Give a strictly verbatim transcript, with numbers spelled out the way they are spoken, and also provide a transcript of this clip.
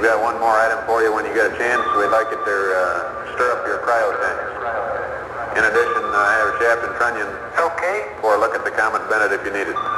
got one more item for you when you get a chance. We'd like you to uh, stir up your cryo tanks. In addition, uh, I have Shaft and Trunnion Okay. for a look at the Comet Bennett if you need it.